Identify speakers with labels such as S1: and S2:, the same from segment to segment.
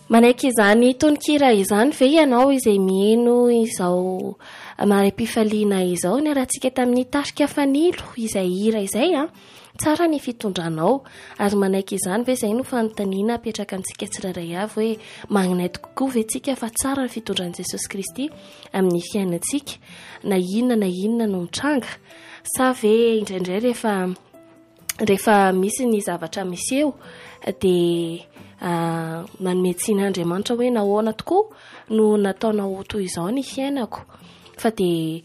S1: manaiky izany tonikira izany ve ianao izay mieno izao mari-pifaliana izao ny rahantsika tamin'ny tarika fanilo izay hira izay tsara ny fitondranao ary manaiky izany ve izay no fanontaniana apetraka antsika tsiraray avy hoe magnanaiky kokoa ve tsika fa tsara ny fitondran' Jesosy Kristy amin'ny fiainantsika na inona no mitranga sa ve indraindray rehefa misy ny zavatra misy eo dia manome tsin'Andriamanitra hoe nahoana tokoa no nataonao toy izao ny fiainako fa dia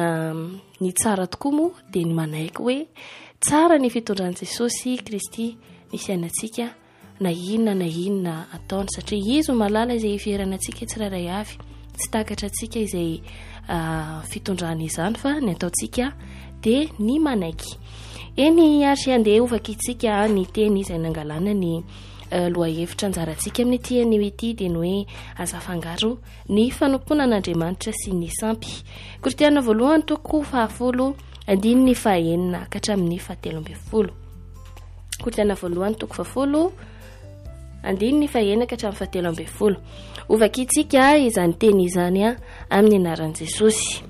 S1: ny tsara tokoa moa dia ny manaiky hoe tsara ny fitondran' Jesosy Kristy ny fiainantsika na inona ataony satria izy malala izay iveranantsika tsiraray avy tsy takatra antsika izay fitondrana izany fa ny ataontsika dia ny manaiky eny ary andeha ovaka itsika ny teny izay nangalana ny lohahevitra anjarantsika amin'ny tian'io ity dia ny hoe azafangaro ny fanompoana an'Andriamanitra sy ny sampy Korintena voalohany toko 10 andininy 9 katramin'ny 17 Korintena voalohany toko 10 andininy 9 katramin'ny 17 ovaka itsika izany teny izany amin'ny anaran'i Jesosy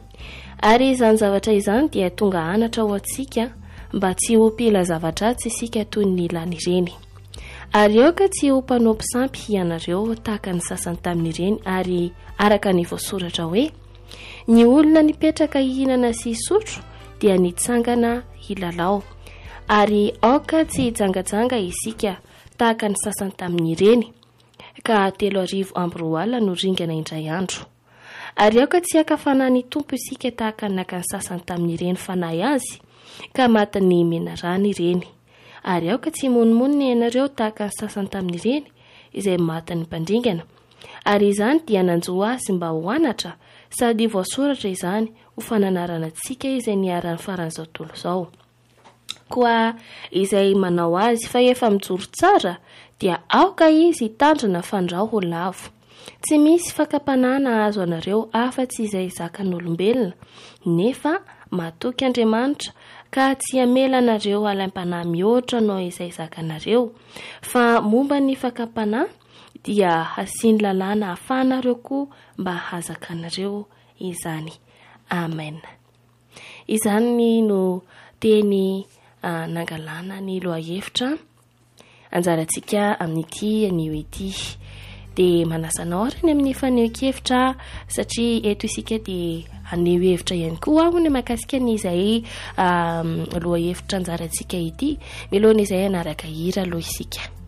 S1: ary izany zavatra izany dia tonga anatra ho antsika mba tsy ho pila zavatra tsy isika toy ny ilany ireny ary eo ka tsy ho mpanompo sampy ianareo tahaka ny sasany tamin'ireny ary araka ny voasoratra hoe ny olona nipetraka hihinana sy hisotro dia nitsangana hilalao ary aoka tsy hijangajanga isika tahaka ny sasany tamin'ireny ka 3 amby no ringana indray andro ary aoka tsy hakafana ny tompo isika tahaka naka ny sasany tamin'ireny fanahy azy ka matiny menarana ireny ary aoka tsy monimony ianareo tahaka ny sasany tamin'ireny izay matiny mpandringana ary izany dia nanjoa azy mba ho anatra sady voasoratra izany ho fananarana antsika izay niarany faran'izao tontolo izao koa izay manao azy fa efa mijoro tsara dia aoka izy hitandrina fandrao ho lavo tsy misy fakapanana azo anareo afa-tsy izay zakan'olombelona nefa matoky Andriamanitra ka tsy amela anareo alaim-panahy mihoatra no izay zakanareo fa momba ny fakapanahy dia hasiny lalàna ahafahanareo koa mba hazakanareo izany amen izany no teny nangalana ny lohahevitra anjarantsika amin'ity anio ity dia manasanao ary amin'ny faneho-kevitra satria eto isika dia aneho hevitra ihany koa aho ny makasika ny izay lohahevitra anjarantsika ity miloana izay anaraka hira aloha isika